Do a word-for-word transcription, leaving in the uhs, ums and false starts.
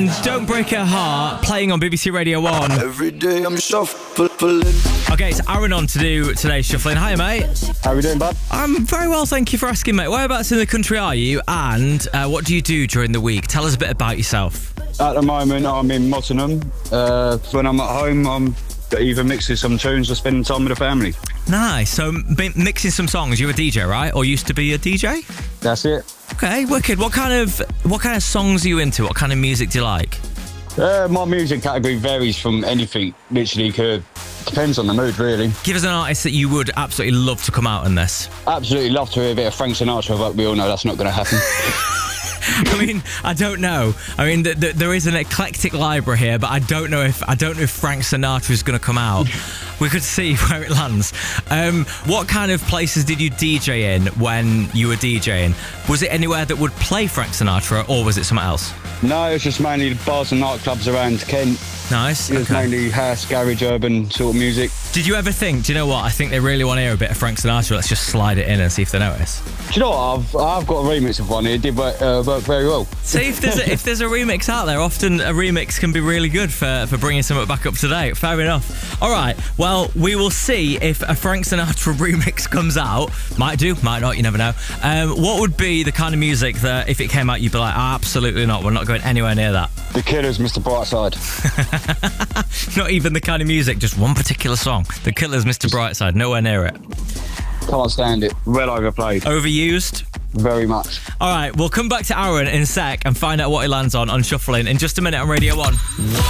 and Don't Break Her Heart playing on B B C Radio one. Every day I'm shuffling. Okay, it's Aaron on to do today's shuffling. Hiya, mate. How are we doing, bud? I'm very well, thank you for asking, mate. Whereabouts in the country are you, and uh, what do you do during the week? Tell us a bit about yourself. At the moment, I'm in Mottingham. Uh, when I'm at home, I'm either mixing some tunes or spending time with the family. Nice. So, m- mixing some songs. You're a D J, right? Or used to be a D J? That's it. Okay, wicked. What kind of what kind of songs are you into? What kind of music do you like? Uh, my music category varies from anything. Literally, could, depends on the mood, really. Give us an artist that you would absolutely love to come out in this. Absolutely love to hear a bit of Frank Sinatra, but we all know that's not going to happen. I mean, I don't know. I mean, th- th- there is an eclectic library here, but I don't know if I don't know if Frank Sinatra is going to come out. We could see where it lands. Um, what kind of places did you D J in when you were DJing? Was it anywhere that would play Frank Sinatra, or was it somewhere else? No, it's just mainly bars and nightclubs around Kent. Nice. It was Okay. mainly house, garage, urban sort of music. Did you ever think, do you know what? I think they really want to hear a bit of Frank Sinatra. Let's just slide it in and see if they notice. Do you know what? I've, I've got a remix of one. It did work, uh, work very well. See, if there's a, if there's a remix out there, often a remix can be really good for, for bringing something back up to date. Fair enough. All right, well, we will see if a Frank Sinatra remix comes out. Might do, might not, you never know. Um, what would be the kind of music that, if it came out, you'd be like, oh, absolutely not, we're not going anywhere near that? The Killers, Mister Brightside. Not even the kind of music, just one particular song. The Killers, Mister Brightside, nowhere near it. Can't stand it. Well overplayed. Overused? Very much. All right, we'll come back to Aaron in a sec and find out what he lands on on Shuffling in just a minute on Radio one.